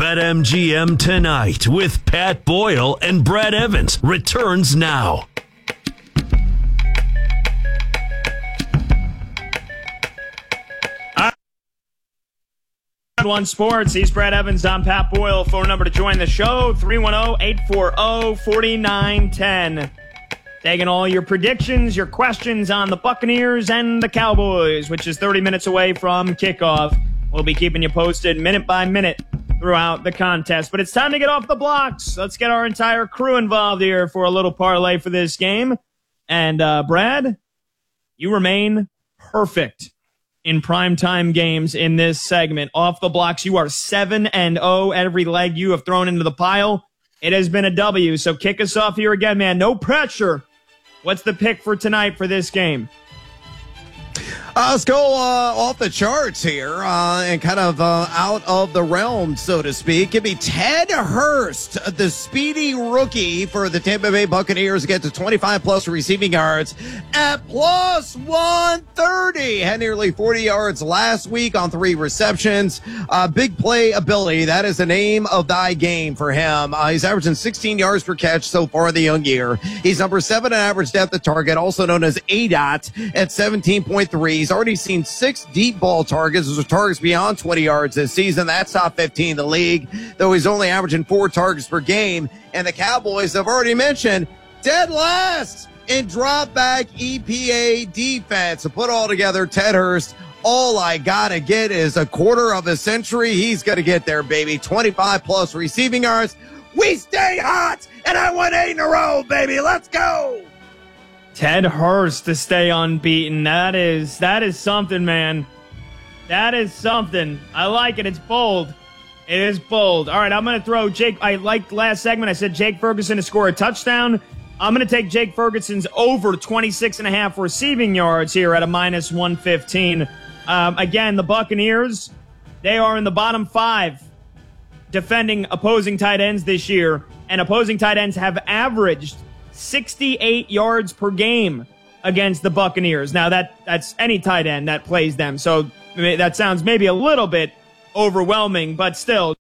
BetMGM Tonight with Pat Boyle and Brad Evans returns now. One Sports. He's Brad Evans. I'm Pat Boyle. Phone number to join the show, 310-840-4910. Taking all your predictions, your questions on the Buccaneers and the Cowboys, which is 30 minutes away from kickoff. We'll be keeping you posted minute by minute throughout the contest. But it's time to get off the blocks. Let's get our entire crew involved here for a little parlay for this game. And Brad, you remain perfect in primetime games in this segment. Off the blocks, you are 7-0. Every leg you have thrown into the pile, it has been a W. So kick us off here again, man. No pressure. What's the pick for tonight for this game? Let's go off the charts here and kind of out of the realm, so to speak. Give me Ted Hurst, the speedy rookie for the Tampa Bay Buccaneers, to get to 25-plus receiving yards at plus 130. Had nearly 40 yards last week on 3 receptions. Big play ability. That is the name of thy game for him. He's averaging 16 yards per catch so far in the young year. He's number 7 in average depth of target, also known as ADOT, at 17.3. He's already seen 6 deep ball targets. Those are targets beyond 20 yards this season. That's top 15 in the league, though he's only averaging 4 targets per game. And the Cowboys, I've already mentioned, dead last in drop back EPA defense. So put all together, Ted Hurst, all I got to get is a quarter of a century. He's going to get there, baby. 25-plus receiving yards. We stay hot, and I won 8 in a row, baby. Let's go. Ted Hurst to stay unbeaten. That is something, man. That is something. I like it. It's bold. It is bold. All right, I'm going to throw Jake. I liked last segment. I said Jake Ferguson to score a touchdown. I'm going to take Jake Ferguson's over 26.5 receiving yards here at a minus 115. Again, the Buccaneers, they are in the bottom 5 defending opposing tight ends this year, and opposing tight ends have averaged 68 yards per game against the Buccaneers. Now, that's any tight end that plays them, so that sounds maybe a little bit overwhelming, but still.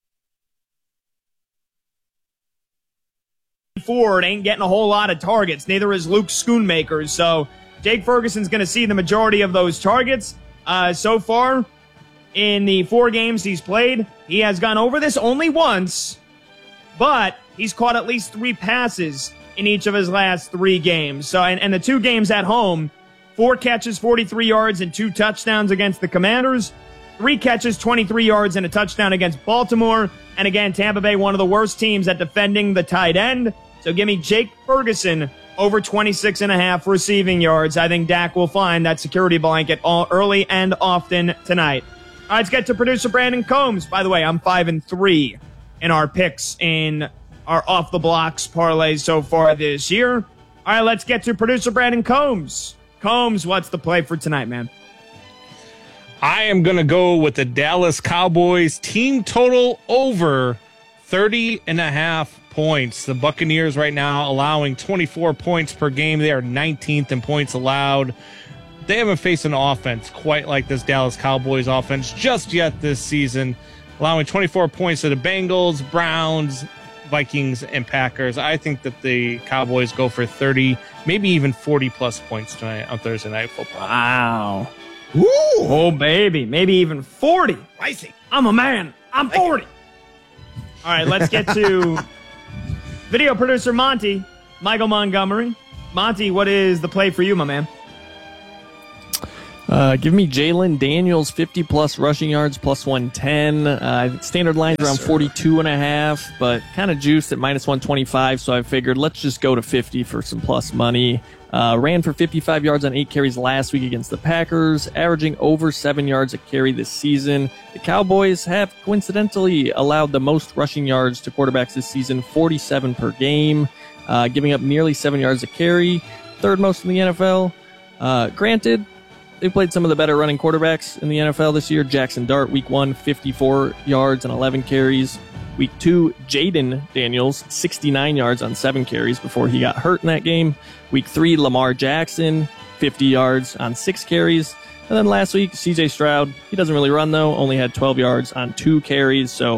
Ford ain't getting a whole lot of targets. Neither is Luke Schoonmaker, so Jake Ferguson's going to see the majority of those targets. So far, in the 4 games he's played, he has gone over this only once, but he's caught at least 3 passes in each of his last 3 games. So, and the 2 games at home, 4 catches, 43 yards, and 2 touchdowns against the Commanders, 3 catches, 23 yards, and a touchdown against Baltimore. And again, Tampa Bay, one of the worst teams at defending the tight end. So give me Jake Ferguson over 26.5 receiving yards. I think Dak will find that security blanket all early and often tonight. All right, let's get to producer Brandon Combs. By the way, I'm 5-3 in our picks in our off the blocks parlays so far this year. All right, let's get to producer Brandon Combs. Combs, what's the play for tonight, man? I am going to go with the Dallas Cowboys team total over 30.5 points. The Buccaneers right now allowing 24 points per game. They are 19th in points allowed. They haven't faced an offense quite like this Dallas Cowboys offense just yet this season, allowing 24 points to the Bengals, Browns, Vikings, and Packers. I think that the Cowboys go for 30, maybe even 40-plus points tonight on Thursday Night Football. Wow. Woo. Oh, baby. Maybe even 40. Spicy. I'm a man. I'm 40. All right, let's get to video producer Monty, Michael Montgomery. Monty, what is the play for you, my man? Give me Jalen Daniels, 50-plus rushing yards, plus 110. Standard line's around 42.5, but kind of juiced at minus 125, so I figured let's just go to 50 for some plus money. Ran for 55 yards on 8 carries last week against the Packers, averaging over 7 yards a carry this season. The Cowboys have coincidentally allowed the most rushing yards to quarterbacks this season, 47 per game, giving up nearly 7 yards a carry, 3rd most in the NFL. Granted, they played some of the better running quarterbacks in the NFL this year. Jackson Dart, week 1, 54 yards and 11 carries. Week 2, Jaden Daniels, 69 yards on 7 carries before he got hurt in that game. Week 3, Lamar Jackson, 50 yards on 6 carries. And then last week, CJ Stroud, he doesn't really run though, only had 12 yards on 2 carries. So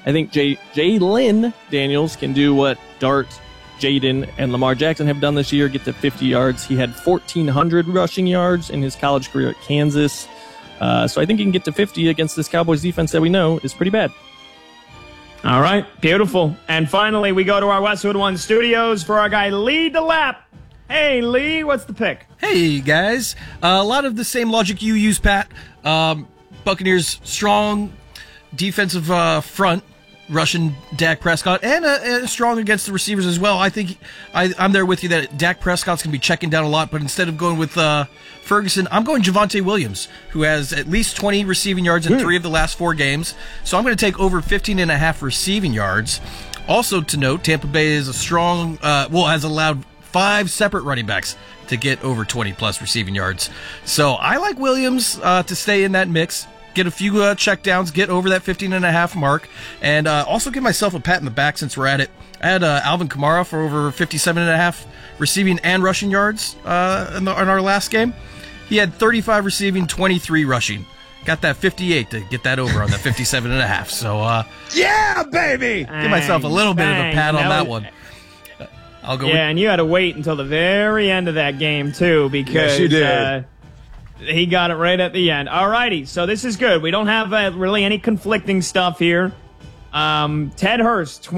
I think Jalen Daniels can do what Dart, Jaden, and Lamar Jackson have done this year, get to 50 yards. He had 1,400 rushing yards in his college career at Kansas. So I think he can get to 50 against this Cowboys defense that we know is pretty bad. All right, beautiful. And finally, we go to our Westwood One studios for our guy Lee DeLapp. Hey, Lee, what's the pick? Hey, guys. A lot of the same logic you use, Pat. Buccaneers strong defensive front, rushing Dak Prescott, and strong against the receivers as well. I think I'm there with you that Dak Prescott's going to be checking down a lot, but instead of going with Ferguson, I'm going Javonte Williams, who has at least 20 receiving yards in 3 of the last 4 games. So I'm going to take over 15.5 receiving yards. Also to note, Tampa Bay is a strong, has allowed 5 separate running backs to get over 20-plus receiving yards. So I like Williams to stay in that mix, get a few checkdowns, get over that 15.5 mark, and also give myself a pat in the back since we're at it. I had Alvin Kamara for over 57.5 receiving and rushing yards in our last game. He had 35 receiving, 23 rushing. Got that 58 to get that over on that 57.5. So, yeah, baby! Give myself a little bit of a pat on that one. I'll go. Yeah, and you had to wait until the very end of that game, too, because yes, you did. He got it right at the end. All righty, so this is good. We don't have really any conflicting stuff here. Ted Hurst,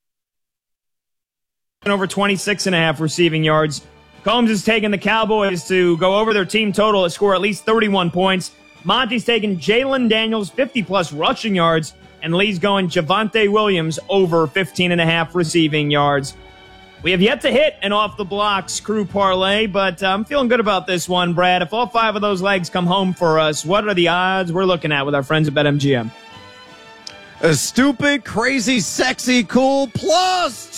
over 26.5 receiving yards. Combs is taking the Cowboys to go over their team total to score at least 31 points. Monty's taking Jalen Daniels, 50-plus rushing yards. And Lee's going Javonte Williams over 15.5 receiving yards. We have yet to hit an off-the-blocks crew parlay, but I'm feeling good about this one, Brad. If all 5 of those legs come home for us, what are the odds we're looking at with our friends at BetMGM? A stupid, crazy, sexy, cool plus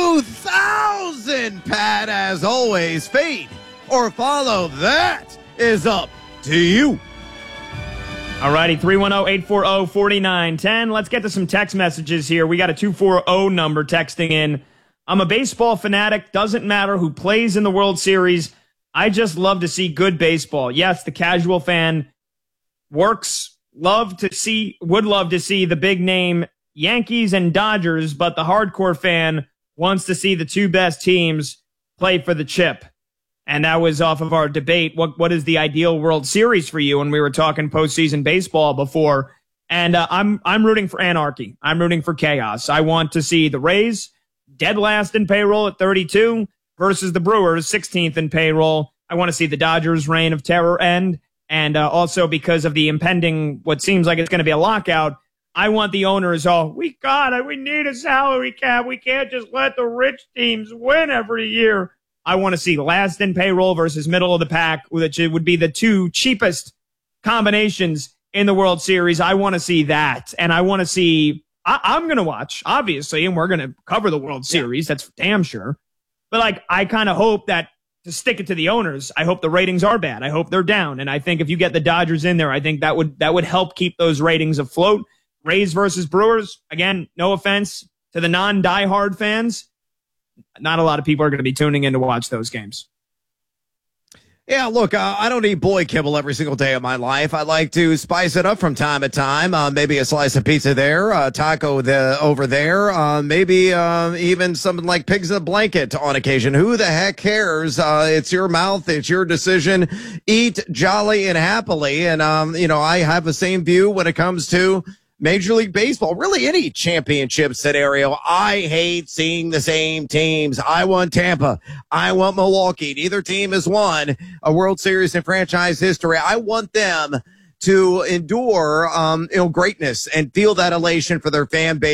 2,000, Pat. As always, fade or follow. That is up to you. All righty, 310-840-4910. Let's get to some text messages here. We got a 240 number texting in. I'm a baseball fanatic. Doesn't matter who plays in the World Series. I just love to see good baseball. Yes, the casual fan would love to see the big name Yankees and Dodgers, but the hardcore fan wants to see the 2 best teams play for the chip. And that was off of our debate. What is the ideal World Series for you? When we were talking postseason baseball before. And I'm rooting for anarchy. I'm rooting for chaos. I want to see the Rays dead last in payroll at 32 versus the Brewers 16th in payroll. I want to see the Dodgers' reign of terror end. And also because of the impending, what seems like it's going to be a lockout, I want the owners we need a salary cap. We can't just let the rich teams win every year. I want to see last in payroll versus middle of the pack, which would be the 2 cheapest combinations in the World Series. I want to see that. And I want to see, I'm going to watch, obviously, and we're going to cover the World Series. Yeah. That's damn sure. But I kind of hope that, to stick it to the owners, I hope the ratings are bad. I hope they're down. And I think if you get the Dodgers in there, I think that would help keep those ratings afloat. Rays versus Brewers, again, no offense to the non-diehard fans. Not a lot of people are going to be tuning in to watch those games. Yeah, look, I don't eat boy kibble every single day of my life. I like to spice it up from time to time. Maybe a slice of pizza there, taco over there, maybe even something like pigs in a blanket on occasion. Who the heck cares? It's your mouth. It's your decision. Eat jolly and happily. And, I have the same view when it comes to Major League Baseball, really any championship scenario. I hate seeing the same teams. I want Tampa. I want Milwaukee. Neither team has won a World Series in franchise history. I want them to endure, greatness and feel that elation for their fan base.